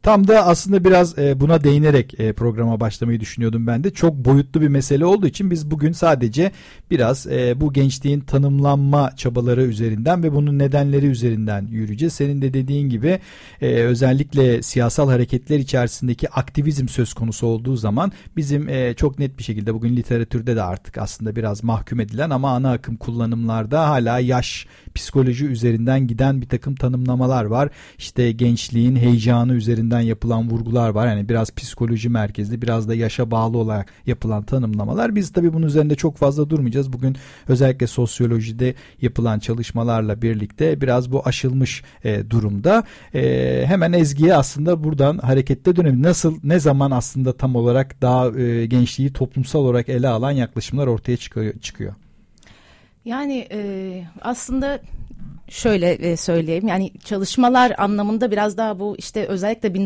Tam da aslında biraz buna değinerek programa başlamayı düşünüyordum ben de. Çok boyutlu bir mesele olduğu için biz bugün sadece biraz bu gençliğin tanımlanma çabaları üzerinden ve bunun nedenleri üzerinden yürüyeceğiz. Senin de dediğin gibi özellikle siyasal hareketler içerisindeki aktivizm söz konusu olduğu zaman bizim çok net bir şekilde bugün literatürde de artık aslında biraz mahkum edilen ama ana akım kullanımlarda hala yaş, psikoloji üzerinden giden bir takım tanımlamalar var. İşte gençliğin heyecanı üzerinden yapılan vurgular var. Yani biraz psikoloji merkezli, biraz da yaşa bağlı olarak yapılan tanımlamalar. Biz tabii bunun üzerinde çok fazla durmayacağız. Bugün özellikle sosyolojide yapılan çalışmalarla birlikte biraz bu aşılmış durumda. Hemen Ezgi'ye aslında buradan harekette dönelim. Nasıl, ne zaman aslında tam olarak daha gençliği toplumsal olarak ele alan yaklaşımlar ortaya çıkıyor? Yani aslında şöyle söyleyeyim, yani çalışmalar anlamında biraz daha bu işte özellikle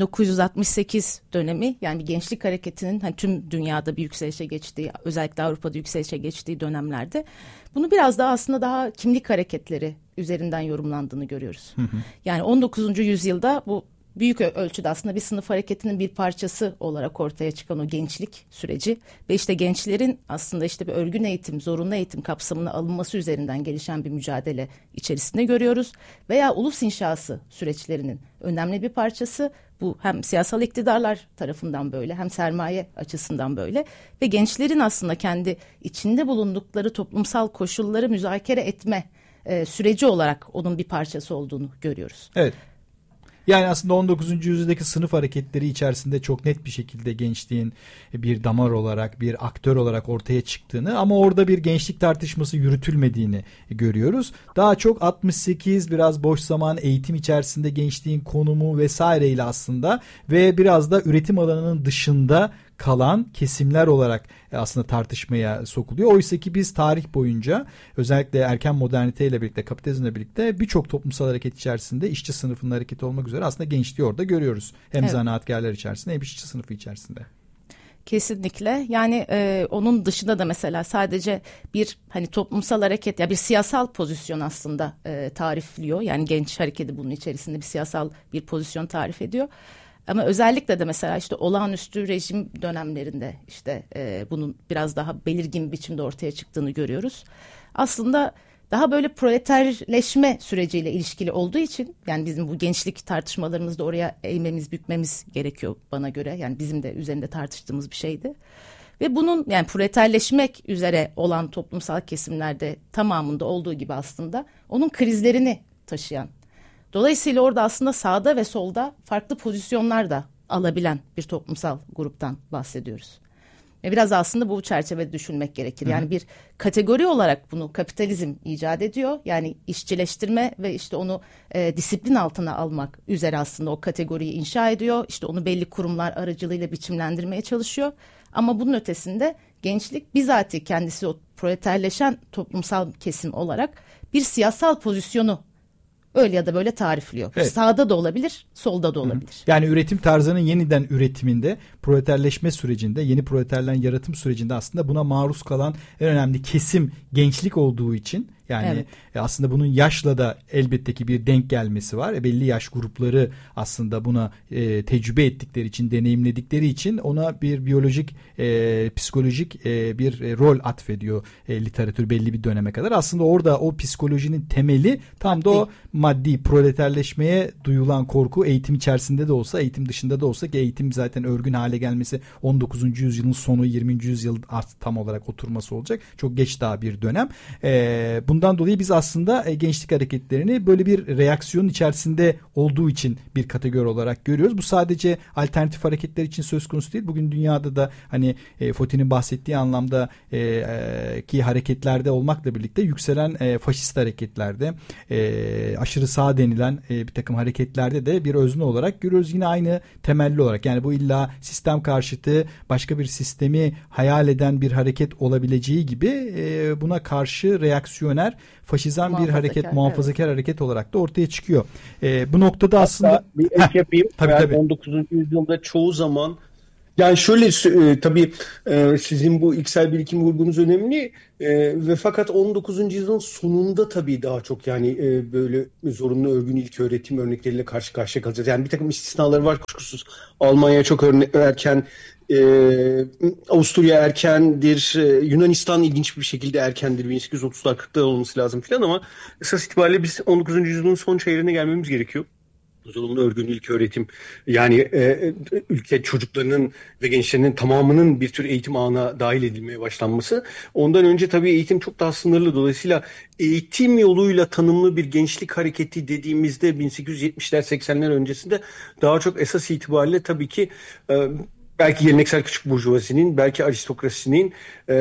1968 dönemi, yani gençlik hareketinin hani tüm dünyada bir yükselişe geçtiği, özellikle Avrupa'da yükselişe geçtiği dönemlerde bunu biraz daha aslında daha kimlik hareketleri üzerinden yorumlandığını görüyoruz. Yani 19. yüzyılda bu büyük ölçüde aslında bir sınıf hareketinin bir parçası olarak ortaya çıkan o gençlik süreci ve işte gençlerin aslında işte bir örgün eğitim, zorunlu eğitim kapsamına alınması üzerinden gelişen bir mücadele içerisinde görüyoruz. Veya ulus inşası süreçlerinin önemli bir parçası bu, hem siyasal iktidarlar tarafından böyle hem sermaye açısından böyle ve gençlerin aslında kendi içinde bulundukları toplumsal koşulları müzakere etme süreci olarak onun bir parçası olduğunu görüyoruz. Evet. Yani aslında 19. yüzyıldaki sınıf hareketleri içerisinde çok net bir şekilde gençliğin bir damar olarak, bir aktör olarak ortaya çıktığını ama orada bir gençlik tartışması yürütülmediğini görüyoruz. Daha çok 68 biraz boş zaman, eğitim içerisinde gençliğin konumu vesaireyle aslında ve biraz da üretim alanının dışında kalan kesimler olarak aslında tartışmaya sokuluyor. Oysa ki biz tarih boyunca özellikle erken moderniteyle birlikte, kapitalizmle birlikte birçok toplumsal hareket içerisinde işçi sınıfının hareketi olmak üzere aslında gençliği orada görüyoruz. Hem zanaatkarlar içerisinde hem işçi sınıfı içerisinde. Kesinlikle. Yani onun dışında da mesela sadece bir hani toplumsal hareket ya bir siyasal pozisyon aslında tarifliyor. Yani genç hareketi bunun içerisinde bir siyasal bir pozisyon tarif ediyor. Ama özellikle de mesela işte olağanüstü rejim dönemlerinde işte bunun biraz daha belirgin biçimde ortaya çıktığını görüyoruz. Aslında daha böyle proleterleşme süreciyle ilişkili olduğu için yani bizim bu gençlik tartışmalarımızda oraya eğmemiz, bükmemiz gerekiyor bana göre. Yani bizim de üzerinde tartıştığımız bir şeydi. Ve bunun yani proleterleşmek üzere olan toplumsal kesimlerde tamamında olduğu gibi aslında onun krizlerini taşıyan. Dolayısıyla orada aslında sağda ve solda farklı pozisyonlar da alabilen bir toplumsal gruptan bahsediyoruz. Ve biraz aslında bu çerçevede düşünmek gerekir. Yani bir kategori olarak bunu kapitalizm icat ediyor. Yani işçileştirme ve işte onu disiplin altına almak üzere aslında o kategoriyi inşa ediyor. İşte onu belli kurumlar aracılığıyla biçimlendirmeye çalışıyor. Ama bunun ötesinde gençlik bizatihi kendisi o proleterleşen toplumsal kesim olarak bir siyasal pozisyonu öyle ya da böyle tarifliyor. Evet. Sağda da olabilir, solda da olabilir. Yani üretim tarzının yeniden üretiminde, proleterleşme sürecinde, yeni proleterlerin yaratım sürecinde aslında buna maruz kalan en önemli kesim gençlik olduğu için yani aslında bunun yaşla da elbette ki bir denk gelmesi var. Belli yaş grupları aslında buna tecrübe ettikleri için, deneyimledikleri için ona bir biyolojik, psikolojik bir rol atfediyor literatür belli bir döneme kadar. Aslında orada o psikolojinin temeli tam da o maddi proleterleşmeye duyulan korku eğitim içerisinde de olsa, eğitim dışında da olsa ki eğitim zaten örgün hale gelmesi 19. yüzyılın sonu 20. yüzyıl tam olarak oturması olacak. Çok geç daha bir dönem. Bundan dolayı biz aslında gençlik hareketlerini böyle bir reaksiyon içerisinde olduğu için bir kategori olarak görüyoruz. Bu sadece alternatif hareketler için söz konusu değil. Bugün dünyada da hani Foti'nin bahsettiği anlamda ki hareketlerde olmakla birlikte yükselen faşist hareketlerde, aşırı sağ denilen bir takım hareketlerde de bir özne olarak görüyoruz. Yine aynı temelli olarak yani bu illa sistem karşıtı başka bir sistemi hayal eden bir hareket olabileceği gibi buna karşı reaksiyoner faşizan bir hareket, muhafazakar hareket olarak da ortaya çıkıyor. Bu noktada aslında bir ek yapayım. Tabii. 19. yüzyılda çoğu zaman Yani şöyle tabii sizin bu ilksel birikim vurgunuz önemli ve fakat 19. yüzyılın sonunda tabii daha çok yani böyle zorunlu örgün ilköğretim örnekleriyle karşı karşıya kalacağız. Yani bir takım istisnaları var kuşkusuz. Almanya çok erken, Avusturya erkendir, Yunanistan ilginç bir şekilde erkendir. 1830'lar 40'lar olması lazım filan ama esas itibariyle biz 19. yüzyılın son çeyreğine gelmemiz gerekiyor. Zorunlu örgün ilköğretim yani ülke çocuklarının ve gençlerinin tamamının bir tür eğitim ağına dahil edilmeye başlanması. Ondan önce tabii eğitim çok daha sınırlı. Dolayısıyla eğitim yoluyla tanımlı bir gençlik hareketi dediğimizde 1870'ler 80'ler öncesinde daha çok esas itibariyle tabii ki belki geleneksel küçük burjuvazinin, belki aristokrasinin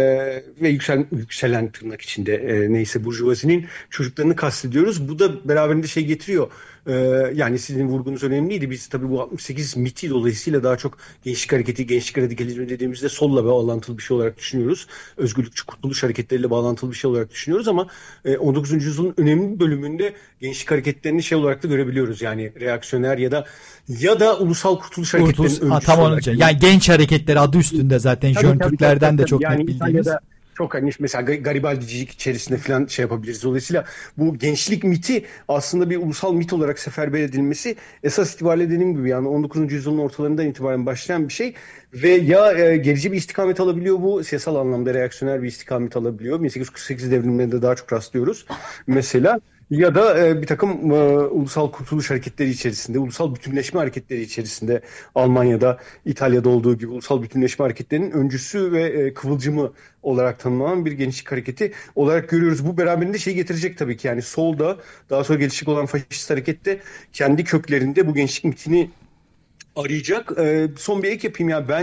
ve yükselen tırnak içinde neyse burjuvazinin çocuklarını kastediyoruz. Bu da beraberinde şey getiriyor. Yani sizin vurgunuz önemliydi. Biz tabii bu 68 miti dolayısıyla daha çok gençlik hareketi, gençlik radikalizmi dediğimizde solla bağlantılı bir şey olarak düşünüyoruz. Özgürlükçü kurtuluş hareketleriyle bağlantılı bir şey olarak düşünüyoruz ama 19. yüzyılın önemli bir bölümünde gençlik hareketlerini şey olarak da görebiliyoruz. Yani reaksiyoner ya da ulusal kurtuluş hareketlerinin öncüsü tam olarak. Yani genç hareketleri adı üstünde zaten. Jön Türklerden de çok yani net bildiğimiz. Çok hani mesela Garibaldicilik içerisinde falan şey yapabiliriz. Dolayısıyla bu gençlik miti aslında bir ulusal mit olarak seferber edilmesi esas itibariyle dediğim gibi yani 19. yüzyılın ortalarından itibaren başlayan bir şey ve ya gerici bir istikamet alabiliyor bu siyasal anlamda reaksiyoner bir istikamet alabiliyor. 1848 devrimlerinde daha çok rastlıyoruz mesela. Ya da bir takım ulusal kurtuluş hareketleri içerisinde, ulusal bütünleşme hareketleri içerisinde Almanya'da, İtalya'da olduğu gibi ulusal bütünleşme hareketlerinin öncüsü ve kıvılcımı olarak tanımlanan bir gençlik hareketi olarak görüyoruz. Bu beraberinde şey getirecek tabii ki yani solda daha sonra gelişecek olan faşist harekette kendi köklerinde bu gençlik mitini arayacak. Son bir ek yapayım ya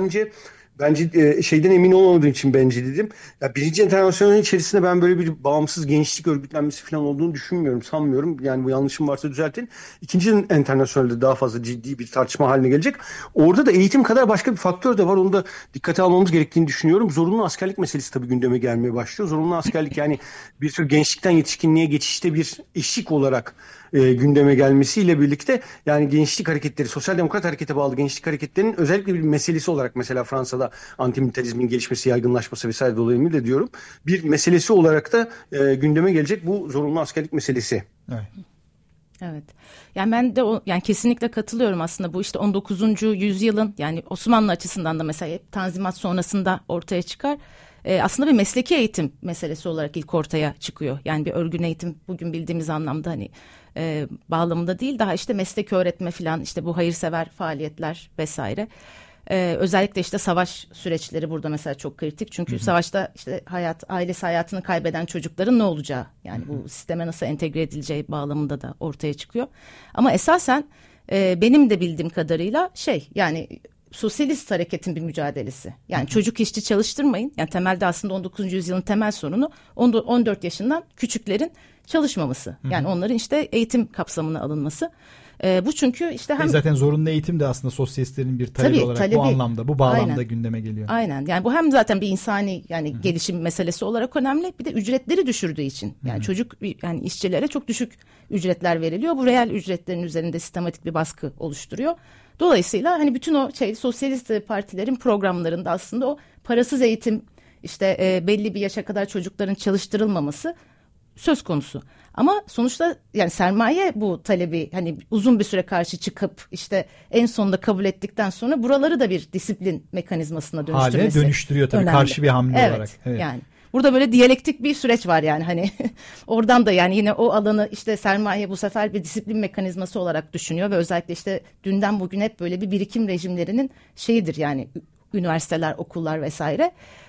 Bence şeyden emin olmadığım için bence dedim. Ya Birinci Enternasyonel'in içerisinde ben böyle bir bağımsız gençlik örgütlenmesi falan olduğunu düşünmüyorum, sanmıyorum. Yani bu yanlışım varsa düzeltin. İkinci Enternasyonel'de daha fazla ciddi bir tartışma haline gelecek. Orada da eğitim kadar başka bir faktör de var. Onu da dikkate almamız gerektiğini düşünüyorum. Zorunlu askerlik meselesi tabii gündeme gelmeye başlıyor. Zorunlu askerlik yani bir tür gençlikten yetişkinliğe geçişte bir eşik olarak gündeme gelmesiyle birlikte yani gençlik hareketleri, sosyal demokrat harekete bağlı gençlik hareketlerinin özellikle bir meselesi olarak mesela Fransa'da antimilitarizmin gelişmesi, yaygınlaşması vesaire dolayısıyla diyorum. Bir meselesi olarak da gündeme gelecek bu zorunlu askerlik meselesi. Evet. Evet. Yani ben de yani kesinlikle katılıyorum aslında bu işte 19. yüzyılın yani Osmanlı açısından da mesela Tanzimat sonrasında ortaya çıkar. Aslında bir mesleki eğitim meselesi olarak ilk ortaya çıkıyor. Yani bir örgün eğitim bugün bildiğimiz anlamda hani bağlamında değil daha işte meslek öğretme falan işte bu hayırsever faaliyetler vesaire. Özellikle işte savaş süreçleri burada mesela çok kritik. Çünkü savaşta işte ailesi hayatını kaybeden çocukların ne olacağı yani bu sisteme nasıl entegre edileceği bağlamında da ortaya çıkıyor. Ama esasen benim de bildiğim kadarıyla yani sosyalist hareketin bir mücadelesi. Yani çocuk işçi çalıştırmayın. Yani temelde aslında 19. yüzyılın temel sorunu 14 yaşından küçüklerin çalışmaması. Yani onların işte eğitim kapsamına alınması. Bu çünkü işte hem zaten zorunlu eğitim de aslında sosyalistlerin bir talebi olarak bu anlamda, bu bağlamda gündeme geliyor. Aynen. Yani bu hem zaten bir insani yani gelişim meselesi olarak önemli. Bir de ücretleri düşürdüğü için. Yani çocuk yani işçilere çok düşük ücretler veriliyor. Bu reel ücretlerin üzerinde sistematik bir baskı oluşturuyor. Dolayısıyla hani bütün o sosyalist partilerin programlarında aslında o parasız eğitim işte belli bir yaşa kadar çocukların çalıştırılmaması söz konusu. Ama sonuçta yani sermaye bu talebi hani uzun bir süre karşı çıkıp işte en sonunda kabul ettikten sonra buraları da bir disiplin mekanizmasına dönüştürmesi. Hale dönüştürüyor tabii önemli. Karşı bir hamle olarak. Evet. Yani burada böyle diyalektik bir süreç var yani hani oradan da yani yine o alanı işte sermaye bu sefer bir disiplin mekanizması olarak düşünüyor ve özellikle işte dünden bugün hep böyle bir birikim rejimlerinin şeyidir yani üniversiteler, okullar vesaire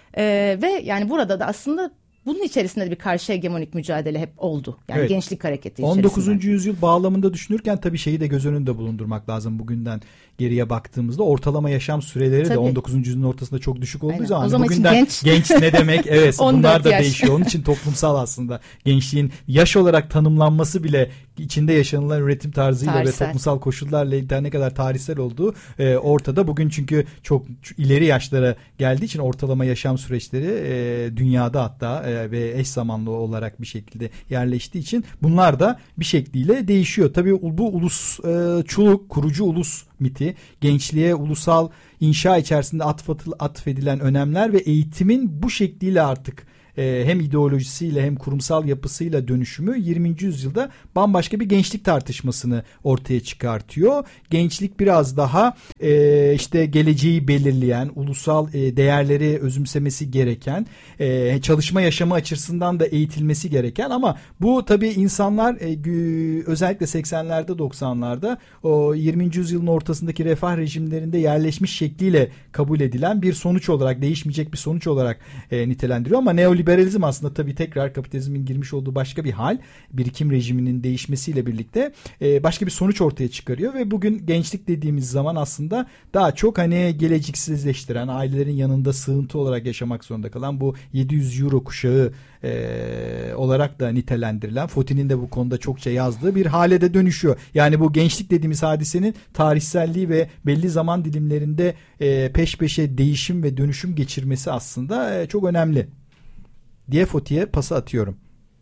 ve yani burada da aslında bunun içerisinde de bir karşı hegemonik mücadele hep oldu. Yani gençlik hareketi içerisinde. 19. yüzyıl bağlamında düşünürken tabii şeyi de göz önünde bulundurmak lazım bugünden geriye baktığımızda. Ortalama yaşam süreleri de 19. yüzyılın ortasında çok düşük olduğu zaman bugünden genç ne demek? Evet, bunlar da değişiyor. Onun için toplumsal aslında gençliğin yaş olarak tanımlanması bile içinde yaşanılan üretim tarzıyla ve toplumsal koşullarla ne kadar tarihsel olduğu ortada. Bugün çünkü çok ileri yaşlara geldiği için ortalama yaşam süreçleri dünyada hatta ve eş zamanlı olarak bir şekilde yerleştiği için bunlar da bir şekliyle değişiyor. Tabii bu ulusçuluk, kurucu ulus miti, gençliğe ulusal inşa içerisinde atfedilen önemler ve eğitimin bu şekliyle artık hem ideolojisiyle hem kurumsal yapısıyla dönüşümü 20. yüzyılda bambaşka bir gençlik tartışmasını ortaya çıkartıyor. Gençlik biraz daha işte geleceği belirleyen, ulusal değerleri özümsemesi gereken, çalışma yaşamı açısından da eğitilmesi gereken, ama bu tabii insanlar özellikle 80'lerde 90'larda o 20. yüzyılın ortasındaki refah rejimlerinde yerleşmiş şekliyle kabul edilen bir sonuç olarak, değişmeyecek bir sonuç olarak nitelendiriyor. Ama neoliberalizm aslında tabii tekrar kapitalizmin girmiş olduğu başka bir hal, birikim rejiminin değişmesiyle birlikte başka bir sonuç ortaya çıkarıyor ve bugün gençlik dediğimiz zaman aslında daha çok hani geleceksizleştiren, ailelerin yanında sığıntı olarak yaşamak zorunda kalan, bu 700 euro kuşağı olarak da nitelendirilen, Fautin'in de bu konuda çokça yazdığı bir hale de dönüşüyor. Yani bu gençlik dediğimiz hadisenin tarihselliği ve belli zaman dilimlerinde peş peşe değişim ve dönüşüm geçirmesi aslında çok önemli diye Fautin'e pası atıyorum.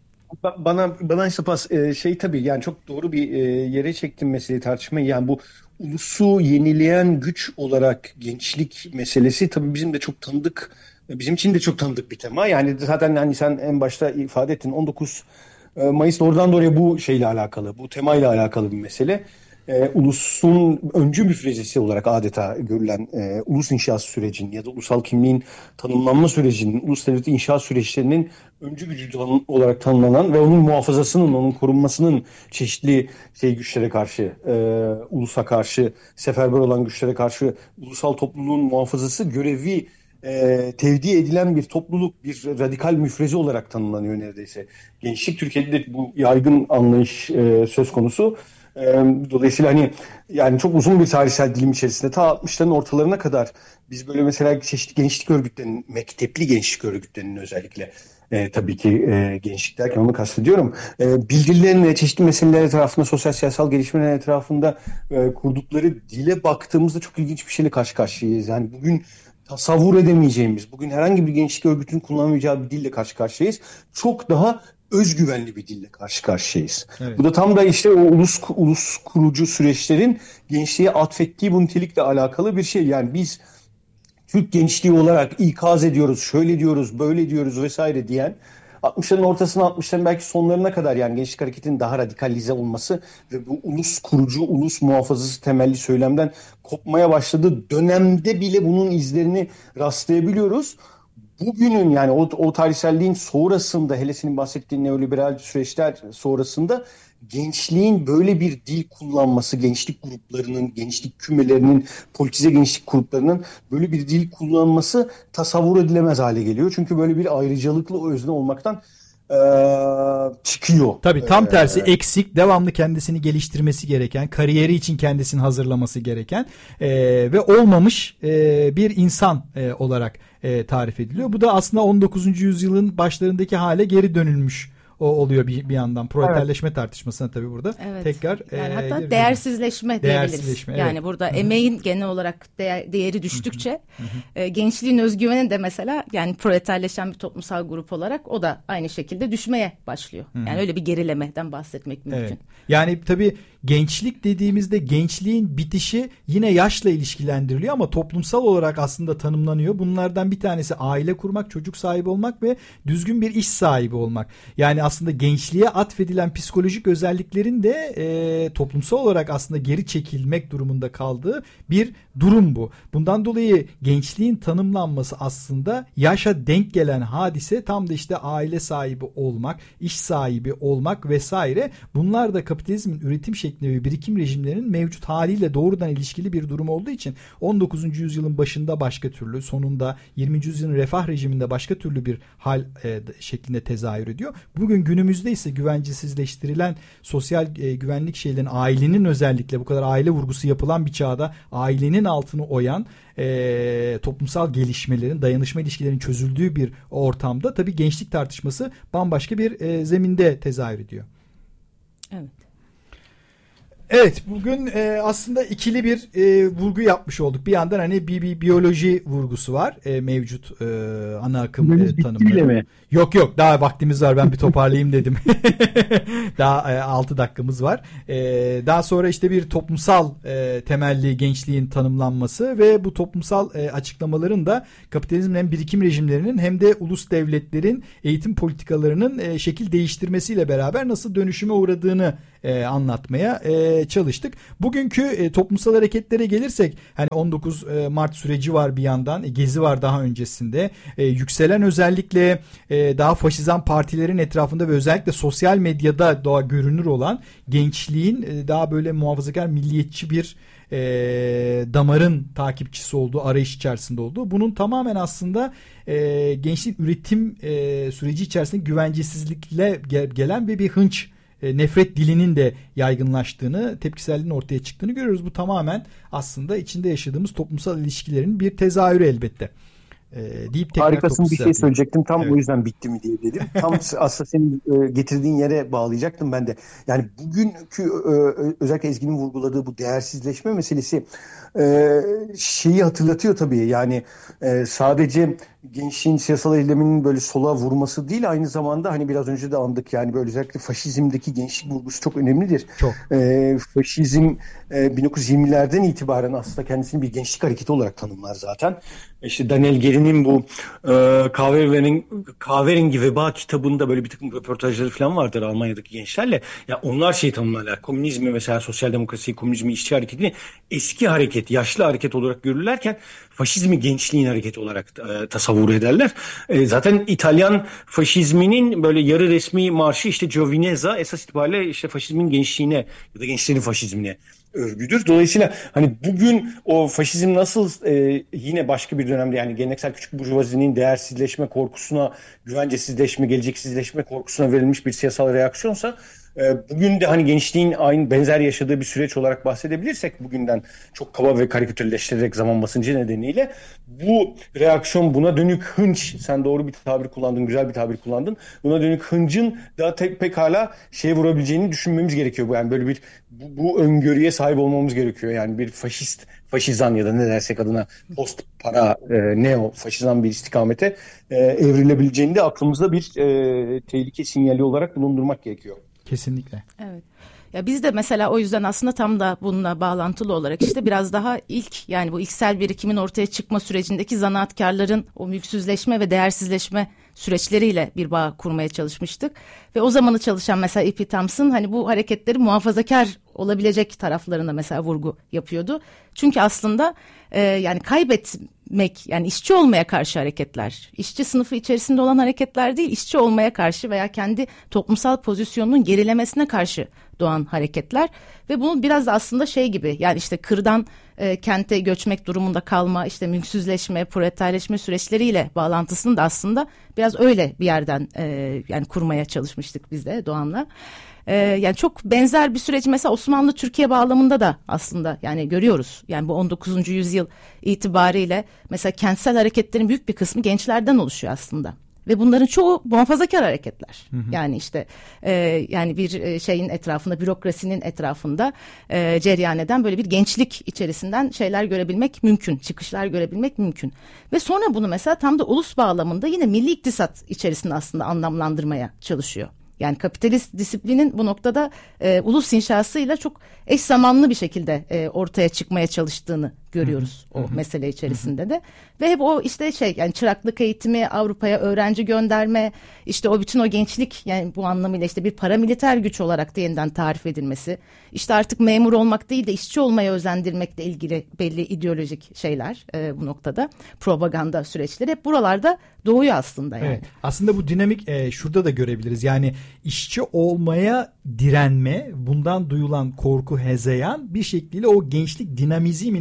Bana işte pas tabii yani çok doğru bir yere çektim meseleyi, tartışmayı. Yani bu ulusu yenileyen güç olarak gençlik meselesi tabii bizim için de çok tanıdık bir tema. Yani zaten hani sen en başta ifade ettin, 19 Mayıs doğrudan doğruya bu şeyle alakalı, bu temayla alakalı bir mesele. Ulusun öncü müfrezesi olarak adeta görülen ulus inşa sürecinin ya da ulusal kimliğin tanımlanma sürecinin, ulus devleti inşa süreçlerinin öncü gücü olarak tanımlanan ve onun muhafazasının, onun korunmasının çeşitli güçlere karşı, ulusa karşı, seferber olan güçlere karşı ulusal topluluğun muhafazası görevi tevdi edilen bir topluluk, bir radikal müfreze olarak tanımlanıyor neredeyse. Gençlik Türkiye'de de bu yaygın anlayış söz konusu. Dolayısıyla hani yani çok uzun bir tarihsel dilim içerisinde ta 60'ların ortalarına kadar biz böyle mesela çeşitli gençlik örgütlerinin, mektepli gençlik örgütlerinin özellikle tabii ki gençlik derken onu kastediyorum. Bildirilerin ve çeşitli meseleler etrafında, sosyal siyasal gelişmeler etrafında kurdukları dile baktığımızda çok ilginç bir şeyle karşı karşıyayız. Yani bugün tasavvur edemeyeceğimiz, bugün herhangi bir gençlik örgütünün kullanamayacağı bir dille karşı karşıyayız. Çok daha özgüvenli bir dille karşı karşıyayız. Evet. Bu da tam da işte o ulus kurucu süreçlerin gençliğe atfettiği bu nitelikle alakalı bir şey. Yani biz Türk gençliği olarak ikaz ediyoruz, şöyle diyoruz, böyle diyoruz vesaire diyen, 60'ların ortasına, 60'ların belki sonlarına kadar yani gençlik hareketinin daha radikalize olması ve bu ulus kurucu, ulus muhafazası temelli söylemden kopmaya başladığı dönemde bile bunun izlerini rastlayabiliyoruz. Bugünün yani o tarihselliğin sonrasında, hele senin bahsettiğin neoliberal süreçler sonrasında gençliğin böyle bir dil kullanması, gençlik gruplarının, gençlik kümelerinin, politize gençlik gruplarının böyle bir dil kullanması tasavvur edilemez hale geliyor. Çünkü böyle bir ayrıcalıklı özne olmaktan çıkıyor. Tabii tam tersi eksik, devamlı kendisini geliştirmesi gereken, kariyeri için kendisini hazırlaması gereken ve olmamış bir insan olarak tarif ediliyor. Bu da aslında 19. yüzyılın başlarındaki hale geri dönülmüş oluyor bir yandan. Proleterleşme tartışmasına tabii burada tekrar yani hatta değersizleşme diyebiliriz. Evet. Yani burada emeğin genel olarak değeri düştükçe gençliğin özgüveni de mesela yani proleterleşen bir toplumsal grup olarak o da aynı şekilde düşmeye başlıyor. Yani öyle bir gerilemeden bahsetmek mümkün. Evet. Yani tabii gençlik dediğimizde gençliğin bitişi yine yaşla ilişkilendiriliyor ama toplumsal olarak aslında tanımlanıyor. Bunlardan bir tanesi aile kurmak, çocuk sahibi olmak ve düzgün bir iş sahibi olmak. Yani aslında gençliğe atfedilen psikolojik özelliklerin de toplumsal olarak aslında geri çekilmek durumunda kaldığı bir durum bu. Bundan dolayı gençliğin tanımlanması aslında yaşa denk gelen hadise tam da işte aile sahibi olmak, iş sahibi olmak vesaire. Bunlar da kapitalizmin üretim şekli ve birikim rejimlerinin mevcut haliyle doğrudan ilişkili bir durum olduğu için 19. yüzyılın başında başka türlü, sonunda 20. yüzyılın refah rejiminde başka türlü bir hal şeklinde tezahür ediyor. Bugün günümüzde ise güvencesizleştirilen sosyal güvenlik şeylerin, ailenin özellikle bu kadar aile vurgusu yapılan bir çağda ailenin altını oyan toplumsal gelişmelerin, dayanışma ilişkilerinin çözüldüğü bir ortamda tabii gençlik tartışması bambaşka bir zeminde tezahür ediyor. Evet. Evet, bugün aslında ikili bir vurgu yapmış olduk. Bir yandan hani bir biyoloji vurgusu var mevcut ana akım tanımları. Yok daha vaktimiz var, ben bir toparlayayım dedim. Daha 6 dakikamız var. Daha sonra işte bir toplumsal temelli gençliğin tanımlanması ve bu toplumsal açıklamaların da kapitalizmin hem birikim rejimlerinin hem de ulus devletlerin eğitim politikalarının şekil değiştirmesiyle beraber nasıl dönüşüme uğradığını anlatmaya çalıştık. Bugünkü toplumsal hareketlere gelirsek, hani 19 Mart süreci var bir yandan, Gezi var daha öncesinde, yükselen özellikle daha faşizan partilerin etrafında ve özellikle sosyal medyada daha görünür olan gençliğin daha böyle muhafazakar, milliyetçi bir damarın takipçisi olduğu, arayış içerisinde olduğu, bunun tamamen aslında gençlik üretim süreci içerisinde güvencesizlikle gelen bir hınç, nefret dilinin de yaygınlaştığını, tepkiselliğin ortaya çıktığını görüyoruz. Bu tamamen aslında içinde yaşadığımız toplumsal ilişkilerin bir tezahürü elbette. Deyip harikasın, bir şey söyleyecektim. Tam evet. O yüzden bitti mi diye dedim. Tam aslında senin getirdiğin yere bağlayacaktım ben de. Yani bugünkü özellikle Ezgi'nin vurguladığı bu değersizleşme meselesi şeyi hatırlatıyor tabii. Yani sadece gençliğin siyasal eyleminin böyle sola vurması değil, aynı zamanda hani biraz önce de andık, yani böyle özellikle faşizmdeki gençlik vurgusu çok önemlidir. Çok. Faşizm 1920'lerden itibaren aslında kendisini bir gençlik hareketi olarak tanımlar zaten. İşte Daniel Gerin'in bu Kahverengi Veba kitabında böyle bir takım röportajları falan vardır Almanya'daki gençlerle. Ya onlar şey tanımlarlar. Komünizmi, mesela sosyal demokrasiyi, komünizmi, işçi hareketini eski hareket, yaşlı hareket olarak görürlerken faşizmi gençliğin hareketi olarak tasavvur ederler. Zaten İtalyan faşizminin böyle yarı resmi marşı işte Giovinezza esas itibariyle işte faşizmin gençliğine ya da gençlerin faşizmine örgüdür. Dolayısıyla hani bugün o faşizm nasıl yine başka bir dönemde, yani geleneksel küçük burjuvazinin değersizleşme korkusuna, güvencesizleşme, geleceksizleşme korkusuna verilmiş bir siyasal reaksiyonsa, bugün de hani gençliğin aynı benzer yaşadığı bir süreç olarak bahsedebilirsek, bugünden çok kaba ve karikatürleştirerek zaman basıncı nedeniyle, bu reaksiyon, buna dönük hınç, sen doğru bir tabir kullandın, güzel bir tabir kullandın, buna dönük hıncın daha pekala şeye vurabileceğini düşünmemiz gerekiyor. Yani böyle bir bu öngörüye sahip olmamız gerekiyor. Yani bir faşizan ya da ne dersek adına post para neo faşizan bir istikamete evrilebileceğini de aklımızda bir tehlike sinyali olarak bulundurmak gerekiyor. Kesinlikle. Evet. Ya biz de mesela o yüzden aslında tam da bununla bağlantılı olarak işte biraz daha yani bu ilksel birikimin ortaya çıkma sürecindeki zanaatkarların o mülksüzleşme ve değersizleşme süreçleriyle bir bağ kurmaya çalışmıştık. Ve o zamanı çalışan mesela E.P. Thompson hani bu hareketleri muhafazakar olabilecek taraflarına mesela vurgu yapıyordu. Çünkü aslında yani kaybetmek, yani işçi olmaya karşı hareketler, işçi sınıfı içerisinde olan hareketler değil, işçi olmaya karşı veya kendi toplumsal pozisyonunun gerilemesine karşı doğan hareketler. Ve bunun biraz da aslında şey gibi, yani işte kırdan kente göçmek durumunda kalma, işte mülksüzleşme, proleterleşme süreçleriyle bağlantısını da aslında biraz öyle bir yerden yani kurmaya çalışmıştık biz de Doğan'la. Yani çok benzer bir süreci mesela Osmanlı Türkiye bağlamında da aslında yani görüyoruz. Yani bu 19. yüzyıl itibariyle mesela kentsel hareketlerin büyük bir kısmı gençlerden oluşuyor aslında. Ve bunların çoğu muhafazakar hareketler. Hı hı. Yani işte yani bir şeyin etrafında, bürokrasinin etrafında cereyan eden böyle bir gençlik içerisinden şeyler görebilmek mümkün, çıkışlar görebilmek mümkün. Ve sonra bunu mesela tam da ulus bağlamında yine milli iktisat içerisinde aslında anlamlandırmaya çalışıyor. Yani kapitalist disiplinin bu noktada ulus inşasıyla çok eş zamanlı bir şekilde ortaya çıkmaya çalıştığını görüyoruz o mesele içerisinde de. Ve hep o işte yani çıraklık eğitimi, Avrupa'ya öğrenci gönderme, işte o bütün o gençlik, yani bu anlamıyla işte bir paramiliter güç olarak da yeniden tarif edilmesi, işte artık memur olmak değil de işçi olmaya özendirmekle ilgili belli ideolojik şeyler bu noktada, propaganda süreçleri hep buralarda doğuyor aslında yani. Evet. Aslında bu dinamik şurada da görebiliriz. Yani işçi olmaya direnme, bundan duyulan korku, hezeyan bir şekliyle o gençlik dinamizmini ortaya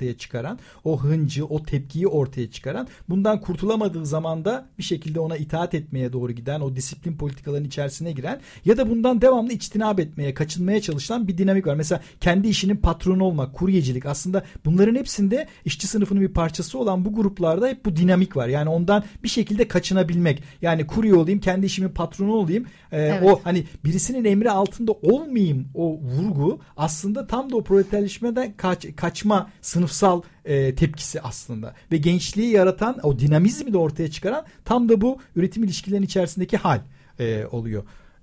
ortaya çıkaran, o hıncı, o tepkiyi ortaya çıkaran, bundan kurtulamadığı zaman da bir şekilde ona itaat etmeye doğru giden, o disiplin politikalarının içerisine giren ya da bundan devamlı içtinab etmeye, kaçınmaya çalışılan bir dinamik var. Mesela kendi işinin patronu olmak, kuryecilik, aslında bunların hepsinde işçi sınıfının bir parçası olan bu gruplarda hep bu dinamik var. Yani ondan bir şekilde kaçınabilmek. Yani kurye olayım, kendi işimin patronu olayım. Evet. O hani birisinin emri altında olmayayım, o vurgu aslında tam da o proleterleşmeden kaçma sınıfsal tepkisi aslında. Ve gençliği yaratan, o dinamizmi de ortaya çıkaran tam da bu üretim ilişkilerinin içerisindeki hal oluyor.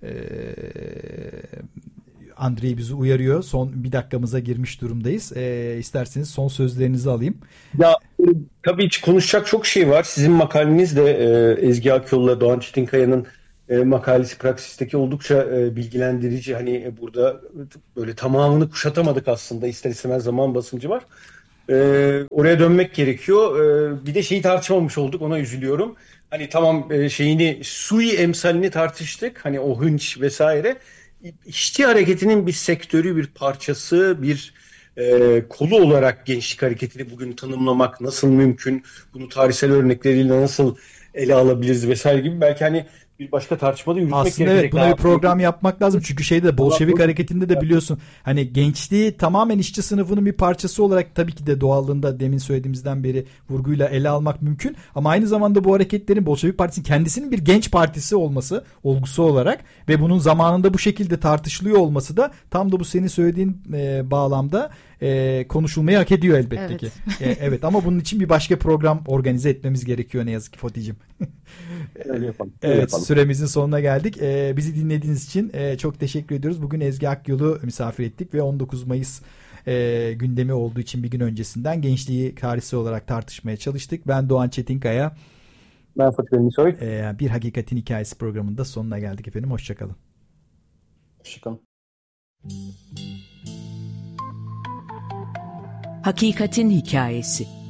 Andrei bizi uyarıyor. Son bir dakikamıza girmiş durumdayız. İsterseniz son sözlerinizi alayım. Ya tabii hiç konuşacak çok şey var. Sizin makaleniz de Ezgi Akyol'la Doğan Çetinkaya'nın makalesi Praksis'teki oldukça bilgilendirici. Hani burada böyle tamamını kuşatamadık aslında. İster istemez zaman basıncı var. Oraya dönmek gerekiyor. Bir de şeyi tartışmamış olduk. Ona üzülüyorum. Hani tamam sui emsalini tartıştık. Hani o hınç vesaire. İşçi hareketinin bir sektörü, bir parçası, bir kolu olarak gençlik hareketini bugün tanımlamak nasıl mümkün? Bunu tarihsel örnekleriyle nasıl ele alabiliriz vesaire gibi belki hani bir başka tartışmada yürütmek aslında gerekecek. Evet, buna bir program yapmak lazım. Çünkü Bolşevik hareketinde de biliyorsun hani gençliği tamamen işçi sınıfının bir parçası olarak tabii ki de doğallığında demin söylediğimizden beri vurguyla ele almak mümkün. Ama aynı zamanda bu hareketlerin Bolşevik Partisi'nin kendisinin bir genç partisi olması olgusu olarak ve bunun zamanında bu şekilde tartışılıyor olması da tam da bu senin söylediğin bağlamda konuşulmayı hak ediyor elbette evet. Ki. Evet ama bunun için bir başka program organize etmemiz gerekiyor ne yazık ki Fatih'cim. Evet, süremizin sonuna geldik. Bizi dinlediğiniz için çok teşekkür ediyoruz. Bugün Ezgi Akyol'u misafir ettik ve 19 Mayıs gündemi olduğu için bir gün öncesinden gençliği tarihsel olarak tartışmaya çalıştık. Ben Doğan Çetinkaya. Ben Fatih Nisoy. Bir Hakikatin Hikayesi programında sonuna geldik efendim. Hoşçakalın. Hoşçakalın. Hakikatin Hikayesi.